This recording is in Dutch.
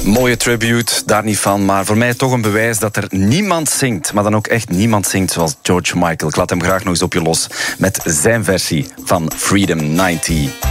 Mooie tribute, daar niet van. Maar voor mij toch een bewijs dat er niemand zingt. Maar dan ook echt niemand zingt zoals George Michael. Ik laat hem graag nog eens op je los met zijn versie van Freedom 90.